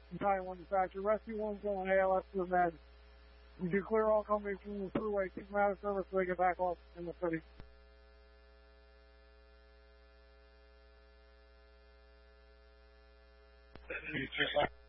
Italian 1 dispatcher. Rescue 1's going ALS to the med. You can clear all companies from the throughway. Keep them out of service so they get back off in the city. You